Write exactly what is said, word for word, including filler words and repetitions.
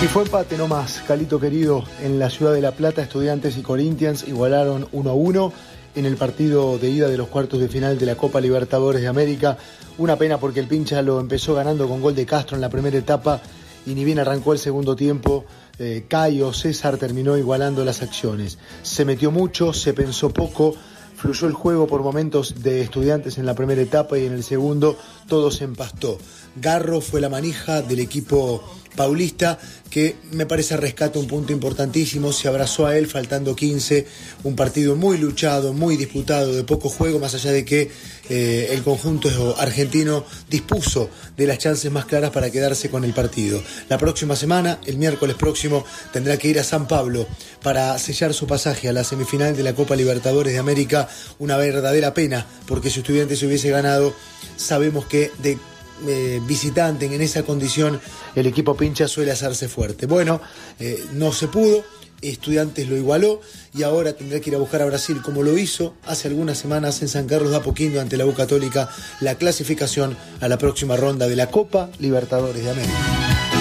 Y fue empate nomás, Calito querido, en la ciudad de La Plata. Estudiantes y Corinthians igualaron uno a uno en el partido de ida de los cuartos de final de la Copa Libertadores de América. Una pena porque el Pincha lo empezó ganando con gol de Castro en la primera etapa y ni bien arrancó el segundo tiempo, eh, Cayo César terminó igualando las acciones. Se metió mucho, se pensó poco, fluyó el juego por momentos de Estudiantes en la primera etapa y en el segundo todo se empastó. Garro fue la manija del equipo paulista, que me parece rescata un punto importantísimo. Se abrazó a él faltando quince, un partido muy luchado, muy disputado, de poco juego, más allá de que eh, el conjunto argentino dispuso de las chances más claras para quedarse con el partido. La próxima semana, el miércoles próximo, tendrá que ir a San Pablo para sellar su pasaje a la semifinal de la Copa Libertadores de América. Una verdadera pena, porque si Estudiantes hubiese ganado, sabemos que de Eh, visitante en esa condición el equipo Pincha suele hacerse fuerte. Bueno, eh, no se pudo, Estudiantes lo igualó y ahora tendrá que ir a buscar a Brasil, como lo hizo hace algunas semanas en San Carlos de Apoquindo ante la U Católica, la clasificación a la próxima ronda de la Copa Libertadores de América.